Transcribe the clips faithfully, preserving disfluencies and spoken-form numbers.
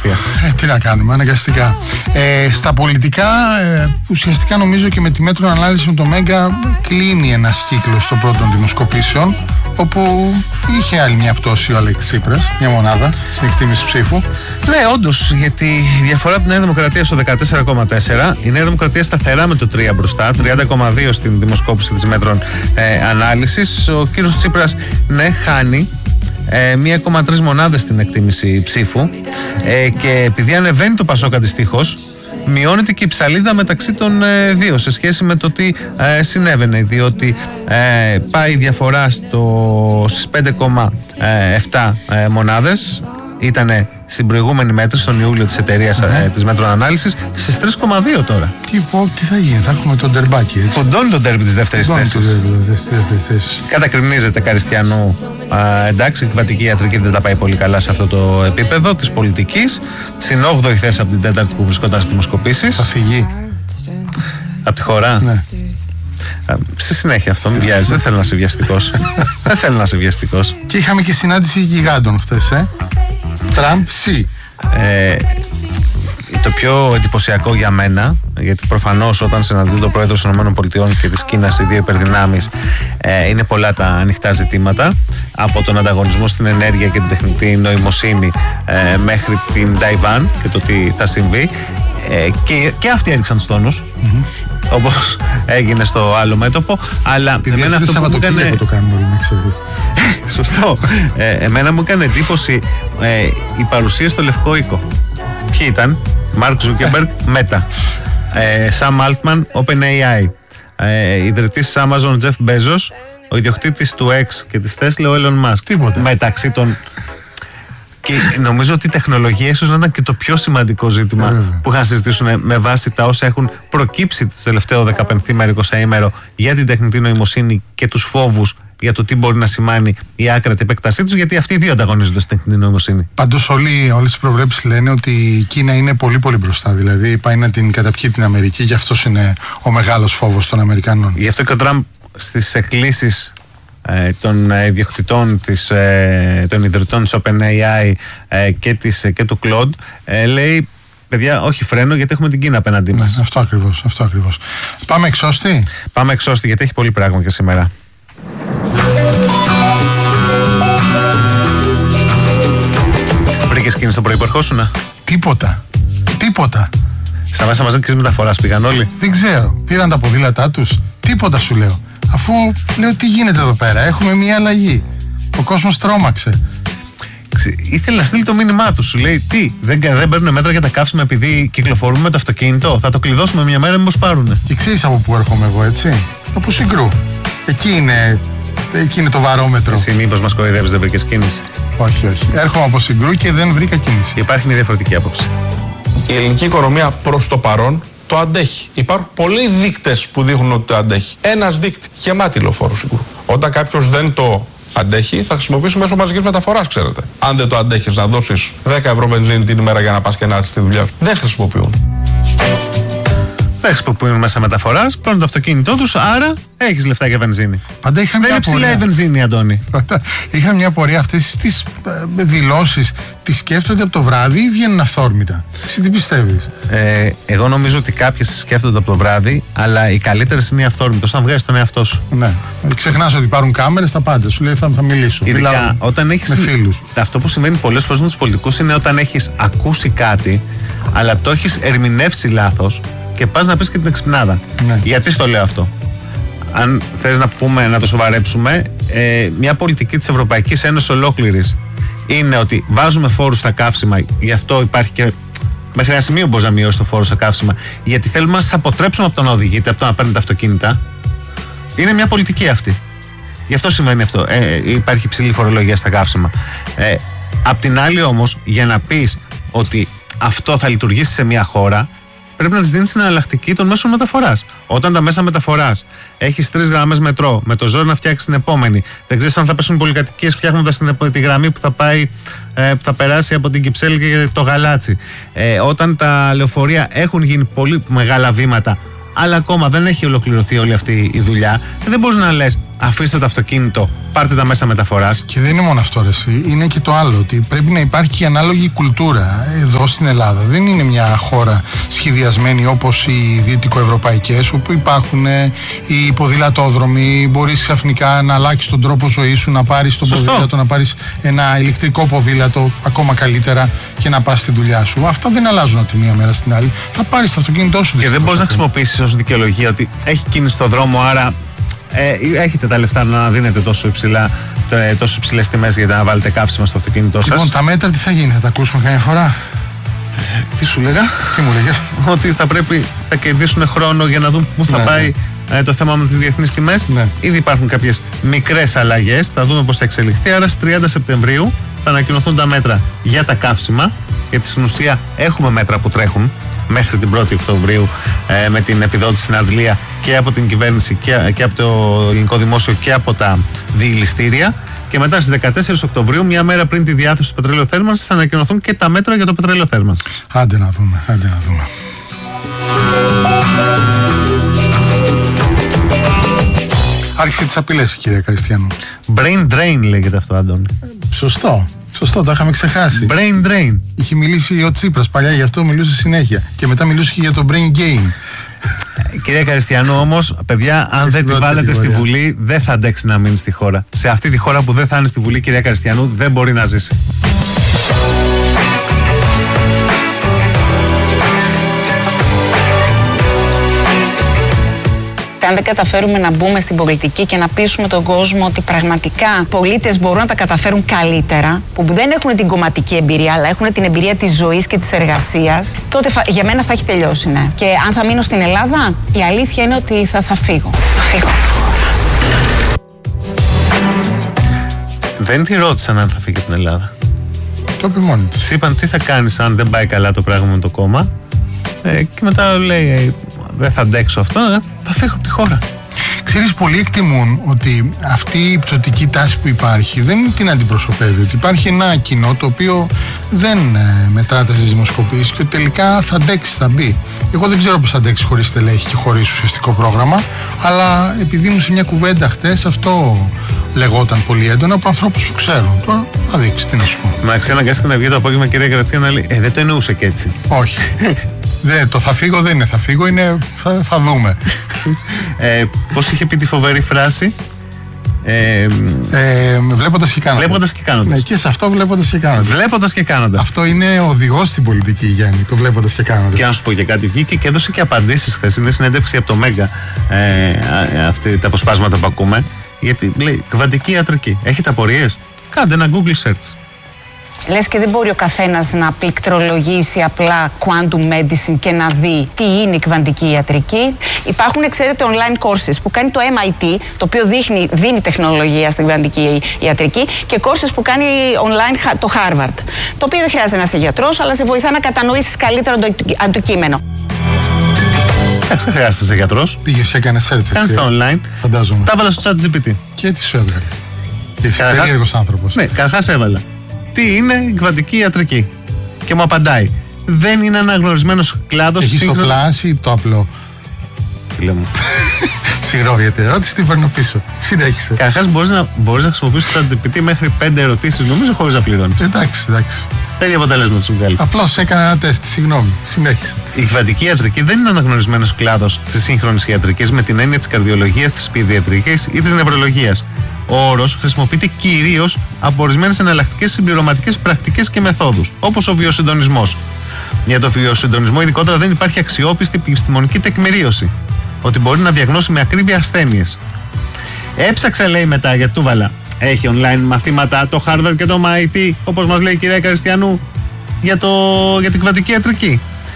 Σοφία. Ε, τι να κάνουμε, αναγκαστικά. Ε, στα πολιτικά, ε, ουσιαστικά νομίζω και με τη μέτρο ανάλυση με το Μέγκα κλείνει ένας κύκλος των πρώτων δημοσκοπήσεων, όπου είχε άλλη μια πτώση ο Αλέξης Τσίπρας, μια μονάδα στην εκτίμηση ψήφου. Ναι, όντως, γιατί η διαφορά από τη Νέα Δημοκρατία στο δεκατέσσερα κόμμα τέσσερα, η Νέα Δημοκρατία σταθερά με το τρία μπροστά, τριάντα κόμμα δύο στην δημοσκόπηση της μέτρων ε, ανάλυσης. Ο κύριος Τσίπρας, ναι, χάνει ε, μία κόμμα τρία μονάδες στην εκτίμηση ψήφου ε, και επειδή ανεβαίνει το Πασόκ αντιστοίχως, μειώνεται και η ψαλίδα μεταξύ των ε, δύο σε σχέση με το τι ε, συνέβαινε, διότι ε, πάει η διαφορά στο, στις πέντε κόμμα επτά ε, μονάδες, ήτανε στην προηγούμενη μέτρηση, τον Ιούλιο της εταιρείας mm-hmm. ε, της μέτρων ανάλυσης, στις τρία κόμμα δύο τώρα. Τι, πω, τι θα γίνει, θα έχουμε τον τερμπάκι, έτσι. Φοντώνει τον τέρμπι της δεύτερης θέσης. Κατακρινίζεται Καριστιανού. Α, εντάξει, η κυβατική ιατρική δεν τα πάει πολύ καλά σε αυτό το επίπεδο της πολιτικής. Στην όγδοη θέση από την τέταρτη που βρισκόταν στις δημοσκοπήσεις. Θα φυγεί. Από τη χώρα. Ναι. Α, στη συνέχεια αυτό, μην βιάζεις. Δεν θέλω να είσαι βιαστικός. Δεν θέλω να είσαι βιαστικός. Και είχαμε και συνάντηση γιγάντων χθες, ε. Τραμπ, σι. Ε, το πιο εντυπωσιακό για μένα, γιατί προφανώς όταν συναντούν τον πρόεδρο των ΗΠΑ και της Κίνας, οι δύο υπερδυνάμεις, ε, είναι πολλά τα ανοιχτά ζητήματα, από τον ανταγωνισμό στην ενέργεια και την τεχνητή νοημοσύνη ε, μέχρι την Ταϊβάν και το τι θα συμβεί, ε, και, και αυτοί έριξαν τους τόνους, mm-hmm. όπως έγινε στο άλλο μέτωπο, αλλά επειδή εμένα αυτό που μου έκανε... το κάνουμε, να ξέρεις. Σωστό. Ε, εμένα μου έκανε εντύπωση ε, η παρουσία στο Λευκό Οίκο. Ποιοι ήταν? Μάρκ Ζούκερμπεργκ, Meta, Σαμ Altman, OpenAI, ε, ιδρυτής της Amazon, Jeff Bezos, ο ιδιοκτήτης του X και της Tesla, ο Elon Musk. Τίποτα. Μεταξύ των... Και νομίζω ότι η τεχνολογία ίσως να ήταν και το πιο σημαντικό ζήτημα yeah. που είχαν συζητήσουν με βάση τα όσα έχουν προκύψει το τελευταίο δεκαπενθήμερο εικοσαήμερο για την τεχνητή νοημοσύνη και τους φόβους για το τι μπορεί να σημάνει η άκρατη επέκτασή τους, γιατί αυτοί οι δύο ανταγωνίζονται στην τεχνητή νοημοσύνη. Πάντως, όλες οι προβλέψεις λένε ότι η Κίνα είναι πολύ πολύ μπροστά. Δηλαδή, πάει να την καταπιεί την Αμερική, και αυτός είναι ο μεγάλος φόβος των Αμερικανών. Γι' αυτό και ο Τραμπ στις εκκλήσεις ε, των ιδιοκτητών της, ε, των ιδρυτών της OpenAI ε, και, της, ε, και του Claude ε, λέει: παιδιά, όχι φρένο, γιατί έχουμε την Κίνα απέναντί μας. Ναι, αυτό ακριβώς, αυτό ακριβώς. Πάμε εξώστη. Πάμε εξώστη, γιατί έχει πολύ πράγμα και σήμερα. Βρήκες κίνηση στο προϋπαρχό σου, να? Τίποτα. Τίποτα. Στα μέσα μαζικής μεταφοράς πήγαν όλοι. Δεν ξέρω. Πήραν τα ποδήλατά τους. Τίποτα σου λέω. Αφού λέω, τι γίνεται εδώ πέρα? Έχουμε μια αλλαγή. Ο κόσμος τρόμαξε. Ήθελε να στείλει το μήνυμά του. Σου λέει: τι, δεν, δεν παίρνουν μέτρα για τα καύσιμα επειδή κυκλοφορούμε με το αυτοκίνητο? Θα το κλειδώσουμε μια μέρα, μήπως πάρουνε. Και ξέρεις από πού έρχομαι εγώ, έτσι? Από Συγκρού. Εκεί είναι, εκεί είναι το βαρόμετρο. Εσύ μήπως μας κοροϊδεύεις, δεν βρήκες κίνηση? Όχι, όχι. Έρχομαι από Συγκρού και δεν βρήκα κίνηση. Υπάρχει μια διαφορετική άποψη. Η ελληνική οικονομία προς το παρόν το αντέχει. Υπάρχουν πολλοί δείκτες που δείχνουν ότι το αντέχει. Ένας δείκτη, γεμάτη λεωφόρο Συγκρού. Όταν κάποιος δεν το αντέχει, θα χρησιμοποιήσει μέσω μαζικής μεταφοράς, ξέρετε. Αν δεν το αντέχεις να δώσεις δέκα ευρώ βενζίνη την ημέρα για να πας και να έρθεις στη δουλειά σου, δεν χρησιμοποιούν. Δεν χρησιμοποιούν μέσα μεταφοράς, παίρνουν το αυτοκίνητό τους, άρα έχεις λεφτά για βενζίνη. Πάντα είχα δεν είναι ψηλά η βενζίνη, Αντώνη. Πάντα είχα μια πορεία, αυτές τις ε, δηλώσεις τις σκέφτονται από το βράδυ ή βγαίνουν αυθόρμητα? Εσύ τι πιστεύεις? Ε, εγώ νομίζω ότι κάποιες σκέφτονται από το βράδυ, αλλά οι καλύτερες είναι οι αυθόρμητες, όταν βγάζεις τον εαυτό σου. Ναι. Ξεχνάς ότι υπάρχουν κάμερες, τα πάντα. Σου λέει θα, θα μιλήσω. Ειδικά Μιλάω όταν έχεις με φίλους. Αυτό που συμβαίνει πολλές φορές με τους πολιτικούς είναι όταν έχεις ακούσει κάτι, αλλά το έχεις ερμηνεύσει λάθος και πας να πεις και την εξυπνάδα. Ναι. Γιατί στο λέω αυτό? Αν θες να πούμε, να το σοβαρέψουμε, ε, μια πολιτική της Ευρωπαϊκής Ένωσης ολόκληρης είναι ότι βάζουμε φόρους στα καύσιμα, γι' αυτό υπάρχει και μέχρι ένα σημείο μπορείς να μειώσεις το φόρο στα καύσιμα, γιατί θέλουμε να σας αποτρέψουμε από το να οδηγείτε, από το να παίρνετε αυτοκίνητα. Είναι μια πολιτική αυτή. Γι' αυτό σημαίνει αυτό. Ε, υπάρχει υψηλή φορολογία στα καύσιμα. Ε, απ' την άλλη όμως, για να πεις ότι αυτό θα λειτουργήσει σε μια χώρα, πρέπει να τη δίνει την εναλλακτική των μέσων μεταφοράς. Όταν τα μέσα μεταφοράς έχεις τρεις γραμμές μετρό, με το ζόρι να φτιάξεις την επόμενη, δεν ξέρεις αν θα πέσουν πολυκατοικίες φτιάχνοντας τη γραμμή που θα, πάει, ε, που θα περάσει από την Κυψέλη και το Γαλάτσι. Ε, όταν τα λεωφορεία έχουν γίνει πολύ μεγάλα βήματα, αλλά ακόμα δεν έχει ολοκληρωθεί όλη αυτή η δουλειά, δεν μπορείς να λες αφήστε το αυτοκίνητο, πάρτε τα μέσα μεταφοράς. Και δεν είναι μόνο αυτό, ρε, είναι και το άλλο, ότι πρέπει να υπάρχει και ανάλογη κουλτούρα εδώ στην Ελλάδα. Δεν είναι μια χώρα σχεδιασμένη όπως οι δυτικοευρωπαϊκές, όπου υπάρχουν οι ποδηλατόδρομοι, μπορείς ξαφνικά να αλλάξεις τον τρόπο ζωής σου, να πάρεις το ποδήλατο, να πάρεις ένα ηλεκτρικό ποδήλατο ακόμα καλύτερα και να πας στη δουλειά σου. Αυτά δεν αλλάζουν από τη μία μέρα στην άλλη. Θα πάρεις το αυτοκίνητό σου. Και δεν μπορείς να χρησιμοποιήσεις ως δικαιολογία ότι έχει κίνηση στο δρόμο, άρα ε, έχετε τα λεφτά να δίνετε τόσο υψηλά, τόσο υψηλές τιμές για να βάλετε καύσιμα στο αυτοκίνητό σας. Λοιπόν, τα μέτρα τι θα γίνει, θα τα ακούσουμε καμιά φορά? Ε, τι σου λέγα? Τι μου λέγες? Ότι θα πρέπει να κερδίσουν χρόνο για να δουν πού θα ναι, πάει ναι. Ε, το θέμα με τις διεθνείς τιμές. Ναι. Ήδη υπάρχουν κάποιες μικρές αλλαγές, θα δούμε πώς θα εξελιχθεί. Άρα στις τριάντα Σεπτεμβρίου θα ανακοινωθούν τα μέτρα για τα καύσιμα, γιατί στην ουσία έχουμε μέτρα που τρέχουν μέχρι την πρώτη Οκτωβρίου ε, με την επιδότηση στην Αντλία και από την κυβέρνηση και, και από το ελληνικό δημόσιο και από τα διηλιστήρια. Και μετά στις δεκατέσσερις Οκτωβρίου, μια μέρα πριν τη διάθεση του πετρέλαιου θέρμανσης, θα ανακοινωθούν και τα μέτρα για το πετρέλαιο θέρμανσης. Άντε να δούμε, άντε να δούμε. Άρχισε τις απειλές, κύριε Καριστιανού. Brain drain λέγεται αυτό, Άντωνη. Σωστό. Σωστό, το είχαμε ξεχάσει. Brain drain. Είχε μιλήσει ο Τσίπρας παλιά, γι' αυτό μιλούσε συνέχεια. Και μετά μιλούσε και για το brain gain. Κυρία Καριστιανού, όμως, παιδιά, αν Έχει δεν τη βάλετε στη Βουλή, δεν θα αντέξει να μείνει στη χώρα. Σε αυτή τη χώρα που δεν θα είναι στη Βουλή, κυρία Καριστιανού, δεν μπορεί να ζήσει. Αν δεν καταφέρουμε να μπούμε στην πολιτική και να πείσουμε τον κόσμο ότι πραγματικά πολίτες μπορούν να τα καταφέρουν καλύτερα, που δεν έχουν την κομματική εμπειρία, αλλά έχουν την εμπειρία της ζωής και της εργασίας, τότε για μένα θα έχει τελειώσει, ναι. Και αν θα μείνω στην Ελλάδα, η αλήθεια είναι ότι θα, θα φύγω. Θα φύγω. Δεν τη ρώτησαν αν θα φύγει από την Ελλάδα. Το είπε μόνη της. Της είπαν τι θα κάνεις αν δεν πάει καλά το πράγμα με το κόμμα. Ε, και μετά λέει, δεν θα αντέξω αυτό, θα φύγω από τη χώρα. Ξέρεις, πολλοί εκτιμούν ότι αυτή η πτωτική τάση που υπάρχει δεν την αντιπροσωπεύει. Ότι υπάρχει ένα κοινό το οποίο δεν ε, μετράται στις δημοσκοπήσεις και τελικά θα αντέξει, θα μπει. Εγώ δεν ξέρω πώς θα αντέξει χωρίς στελέχη και χωρίς ουσιαστικό πρόγραμμα, αλλά επειδή ήμουν σε μια κουβέντα χτες, αυτό λεγόταν πολύ έντονα από ανθρώπους που ξέρουν. Τώρα θα δείξει, τι να σου πω. Μα ξεναγκάστηκε να βγει το απόγευμα, κυρία Κρατσία, να λέει, ε, δεν το εννοούσε και έτσι. Όχι. Δεν, το θα φύγω δεν είναι θα φύγω, είναι θα, θα δούμε. ε, Πώς είχε πει τη φοβερή φράση? Ε, ε, βλέποντας και κάνοντας. Βλέποντας και κάνοντας. Ναι, και σε αυτό βλέποντας και κάνοντας. Βλέποντας και κάνοντας. Αυτό είναι οδηγός στην πολιτική, Γιάννη, το βλέποντας και κάνοντας. Και να σου πω και κάτι, βγήκε και έδωσε και απαντήσεις χθες. Είναι συνέντευξη από το Μέγκα, ε, αυτή τα αποσπάσματα που ακούμε. Γιατί λέει, κβαντική ιατρική. Έχετε απορίες? Κάντε ένα Google search. Λες και δεν μπορεί ο καθένας να πληκτρολογήσει απλά quantum medicine και να δει τι είναι η κβαντική ιατρική. Υπάρχουν, ξέρετε, online courses που κάνει το εμ άι τι, το οποίο δείχνει, δίνει τεχνολογία στην κβαντική ιατρική, και courses που κάνει online το Harvard, το οποίο δεν χρειάζεται να είσαι γιατρός, αλλά σε βοηθά να κατανοήσεις καλύτερα το αντικείμενο. Εντάξει, δεν χρειάζεται να είσαι γιατρός. Πήγες, έκανε search. Κάνεις τα online. Φαντάζομαι. Τα έβαλα στο chat τζι πι τι. Και τι σου έβγαλε? Είσαι περίεργος άνθρωπος. Ναι, καταρχάς έβαλα τι είναι η κβαντική ιατρική. Και μου απαντάει, δεν είναι αναγνωρισμένος κλάδος. Έχεις σύγχρονο... το πλάσι ή το απλό? Φίλε μου. Συγγνώμη, γιατί ερώτηση την παίρνω πίσω. Συνέχισε. Καταρχάς μπορείς να, μπορείς να χρησιμοποιήσεις το chat τζι πι τι μέχρι πέντε ερωτήσεις, νομίζω, χωρίς να πληρώνεις. Εντάξει, εντάξει. Τέτοια αποτέλεσμα σου βγάλει. Απλώς έκανα ένα τεστ, συγγνώμη. Συνέχισε. Η κβαντική ιατρική δεν είναι αναγνωρισμένος κλάδος της σύγχρονης ιατρικής με την έννοια της καρδιολογίας, της παιδιατρικής ή της νευρολογίας. Ο όρος χρησιμοποιείται κυρίως από ορισμένες εναλλακτικές συμπληρωματικές πρακτικές και μεθόδους, όπως ο βιοσυντονισμός. Για το βιοσυντονισμό, ειδικότερα, δεν υπάρχει αξιόπιστη επιστημονική τεκμηρίωση ότι μπορεί να διαγνώσει με ακρίβεια ασθένειες. Έψαξα, λέει μετά, γιατί του βάλα. Έχει online μαθήματα το Harvard και το εμ άι τι, όπως μας λέει η κυρία Καριστιανού, για, το, για την κβαντική ιατρική.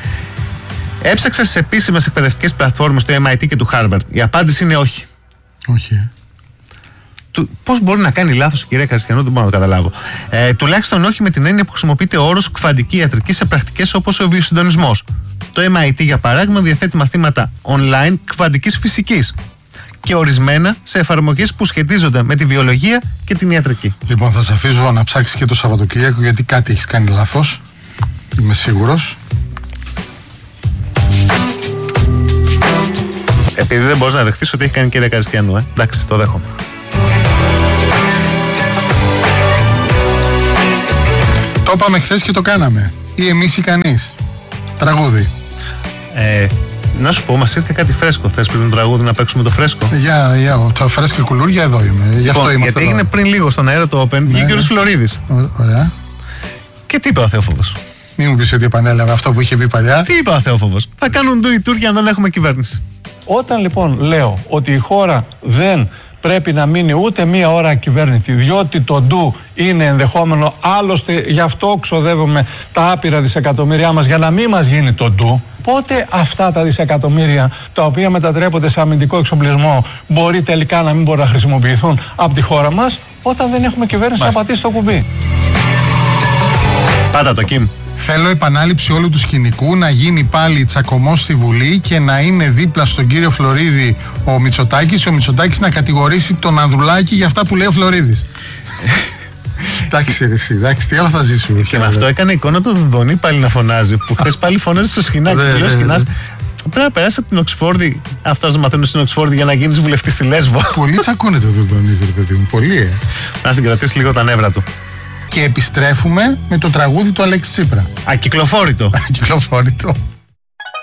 Έψαξα στις επίσημες εκπαιδευτικές πλατφόρμες του εμ άι τι και του Harvard. Η απάντηση είναι όχι. Όχι. Πώς μπορεί να κάνει λάθος η κυρία Καριστιανού, δεν μπορώ να το καταλάβω. Ε, τουλάχιστον όχι με την έννοια που χρησιμοποιείται ο όρος κβαντική ιατρική σε πρακτικές όπως ο βιοσυντονισμός. Το εμ άι τι, για παράδειγμα, διαθέτει μαθήματα online κβαντικής φυσικής και ορισμένα σε εφαρμογές που σχετίζονται με τη βιολογία και την ιατρική. Λοιπόν, θα σε αφήσω να ψάξεις και το Σαββατοκύριακο, γιατί κάτι έχεις κάνει λάθος. Είμαι σίγουρος. Επειδή δεν μπορείς να δεχτείς ότι έχει κάνει η κυρία Καριστιανού, ε. Εντάξει, το δέχομαι. είπαμε χθες και το κάναμε. Ή εμείς ή κανείς. Τραγούδι. Ε, να σου πω, μας ήρθε κάτι φρέσκο. Θες πριν το τραγούδι να παίξουμε το φρέσκο? Για, για, το φρέσκο κουλούρια εδώ είμαι. Γι' αυτό Λοιπόν, γιατί έγινε πριν λίγο στον αέρα το Open, βγήκε ο Φλωρίδης. Ωραία. Και τι είπε ο Θεόφοβος? Μην μου πεις ότι επανέλαβε αυτό που είχε πει παλιά. Τι είπε ο Θεόφοβος? Θα κάνουν do it tour αν δεν έχουμε κυβέρνηση. Όταν λοιπόν λέω ότι η χώρα δεν πρέπει να μείνει ούτε μία ώρα κυβέρνητη, διότι το ντου είναι ενδεχόμενο, άλλωστε γι' αυτό ξοδεύουμε τα άπειρα δισεκατομμύρια μας για να μην μας γίνει το ντου, πότε αυτά τα δισεκατομμύρια τα οποία μετατρέπονται σε αμυντικό εξοπλισμό μπορεί τελικά να μην μπορούν να χρησιμοποιηθούν από τη χώρα μας, όταν δεν έχουμε κυβέρνηση Μάλιστα. να πατήσει το κουμπί. Πάτα το Κιμ. Θέλω επανάληψη όλου του σκηνικού, να γίνει πάλι τσακωμός στη Βουλή και να είναι δίπλα στον κύριο Φλωρίδη ο Μητσοτάκης, ο Μητσοτάκης να κατηγορήσει τον Ανδρουλάκη για αυτά που λέει ο Φλωρίδης. Εντάξει, εσύ, εντάξει, τι άλλο θα ζήσουμε. Και με αυτό έκανε εικόνα του Δουδονή πάλι να φωνάζει. Που χθες πάλι φωνάζει στο Σχοινάκι. Λέω Σχοινάς, πρέπει να περάσει από την Οξφόρδη. Αυτά να μαθαίνουν στην Οξφόρδη για να γίνει βουλευτή στη Λέσβο. Πολύ τσακώνεται το Δουδονή, ρε παιδί μου. Πολύ, ε. Να συγκρατήσει λίγο τα νεύρα του. Και επιστρέφουμε με το τραγούδι του Αλέξη Τσίπρα. Ακυκλοφόρητο. Ακυκλοφόρητο.